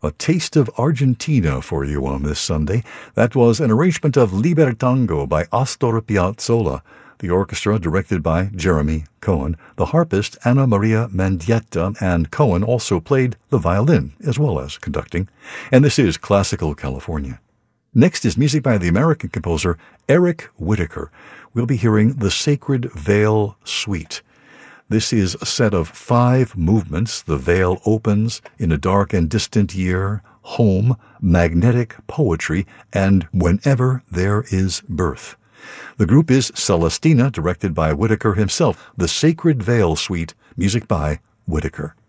A taste of Argentina for you on this Sunday. That was an arrangement of Libertango by Astor Piazzolla, the orchestra directed by Jeremy Cohen, the harpist Anna Maria Mendieta, and Cohen also played the violin as well as conducting. And this is Classical California. Next is music by the American composer Eric Whitacre. We'll be hearing the Sacred Veil Suite. This is a set of 5 movements. The veil opens, In a Dark and Distant Year, Home, Magnetic Poetry, and Whenever There is Birth. The group is Celestina, directed by Whitacre himself. The Sacred Veil Suite, music by Whitacre.